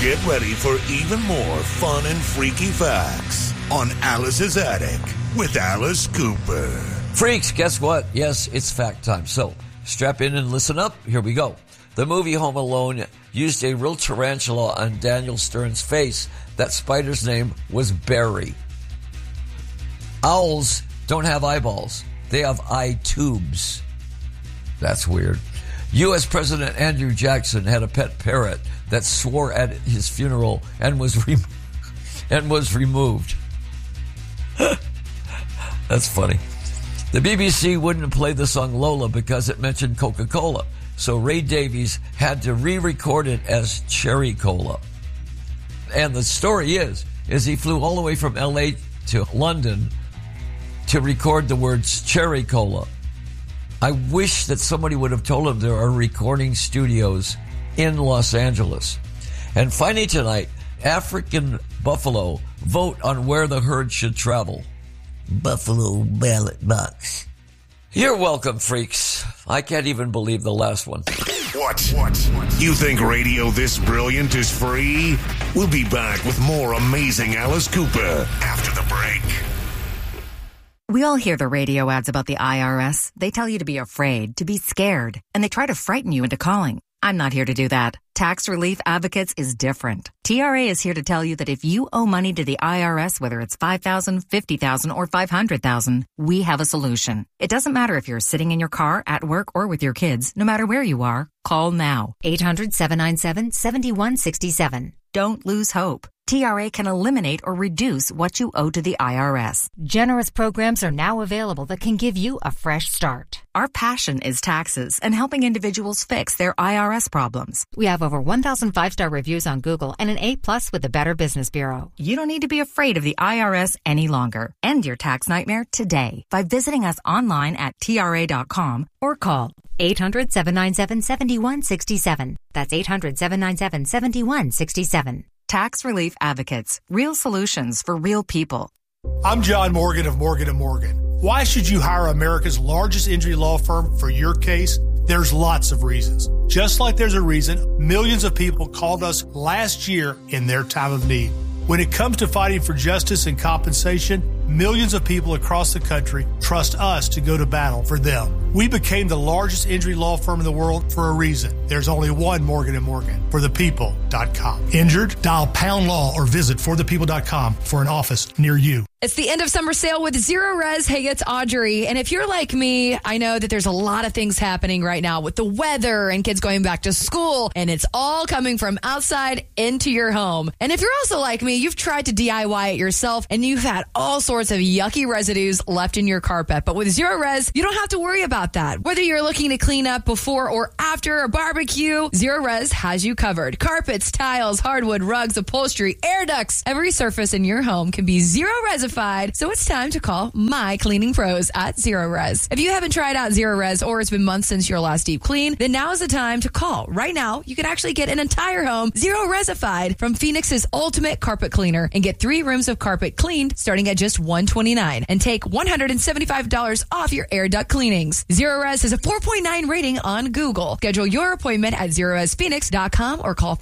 Get ready for even more fun and freaky facts on Alice's Attic with Alice Cooper. Freaks, guess what? Yes, it's fact time. So strap in and listen up. Here we go. The movie Home Alone used a real tarantula on Daniel Stern's face. That spider's name was Barry. Owls don't have eyeballs. They have eye tubes. That's weird. U.S. President Andrew Jackson had a pet parrot that swore at his funeral and was removed. That's funny. The BBC wouldn't play the song Lola because it mentioned Coca-Cola, so Ray Davies had to re-record it as Cherry Cola. And the story is he flew all the way from L.A. to London to record the words Cherry Cola. I wish that somebody would have told him there are recording studios in Los Angeles. And finally tonight, African buffalo vote on where the herd should travel. Buffalo ballot box. You're welcome, freaks. I can't even believe the last one. What? You think radio this brilliant is free? We'll be back with more amazing Alice Cooper after the break. We all hear the radio ads about the IRS. They tell you to be afraid, to be scared, and they try to frighten you into calling. I'm not here to do that. Tax Relief Advocates is different. TRA is here to tell you that if you owe money to the IRS, whether it's $5,000, $50,000, or $500,000, we have a solution. It doesn't matter if you're sitting in your car, at work, or with your kids. No matter where you are, call now. 800-797-7167. Don't lose hope. TRA can eliminate or reduce what you owe to the IRS. Generous programs are now available that can give you a fresh start. Our passion is taxes and helping individuals fix their IRS problems. We have over 1,000 5-star reviews on Google and an A+ with the Better Business Bureau. You don't need to be afraid of the IRS any longer. End your tax nightmare today by visiting us online at TRA.com or call 800-797-7167. That's 800-797-7167. Tax Relief Advocates. Real solutions for real people. I'm John Morgan of Morgan & Morgan. Why should you hire America's largest injury law firm for your case? There's lots of reasons. Just like there's a reason millions of people called us last year in their time of need. When it comes to fighting for justice and compensation, millions of people across the country trust us to go to battle for them. We became the largest injury law firm in the world for a reason. There's only one Morgan & Morgan, forthepeople.com. Injured? Dial pound law or visit forthepeople.com for an office near you. It's the end of summer sale with Zero Res. Hey, it's Audrey. And if you're like me, I know that there's a lot of things happening right now with the weather and kids going back to school, and it's all coming from outside into your home. And if you're also like me, you've tried to DIY it yourself and you've had all sorts of yucky residues left in your carpet. But with Zero Res, you don't have to worry about that. Whether you're looking to clean up before or after a barbecue, Zero Res has you covered. Carpets, tiles, hardwood, rugs, upholstery, air ducts. Every surface in your home can be Zero Resified. So it's time to call my cleaning pros at Zero Res. If you haven't tried out Zero Res or it's been months since your last deep clean, then now is the time to call. Right now, you can actually get an entire home Zero Resified from Phoenix's ultimate carpet cleaner and get 3 rooms of carpet cleaned starting at just $129 and take $175 off your air duct cleanings. Zero Res has a 4.9 rating on Google. Schedule your appointment at ZeroResPhoenix.com or call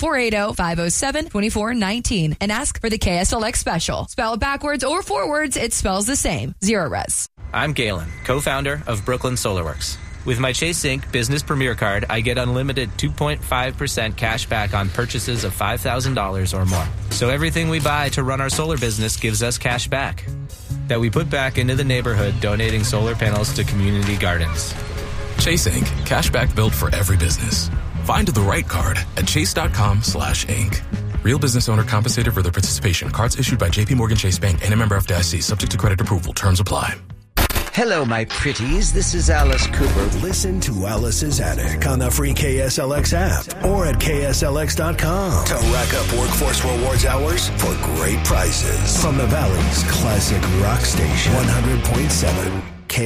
480-507-2419 and ask for the KSLX special. Spell it backwards or forwards, it spells the same. Zero Res. I'm Galen, co-founder of Brooklyn SolarWorks. With my Chase Inc. Business Premier Card, I get unlimited 2.5% cash back on purchases of $5,000 or more. So everything we buy to run our solar business gives us cash back that we put back into the neighborhood, donating solar panels to community gardens. Chase Inc. Cashback built for every business. Find the right card at chase.com/Inc. Real business owner compensated for their participation. Cards issued by J.P. Morgan Chase Bank and a member FDIC. Subject to credit approval. Terms apply. Hello, my pretties. This is Alice Cooper. Listen to Alice's Attic on the free KSLX app or at KSLX.com to rack up Workforce Rewards hours for great prices. From the Valley's classic rock station, 100.7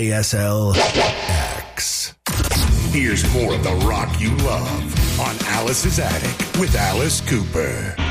KSLX. Here's more of the rock you love on Alice's Attic with Alice Cooper.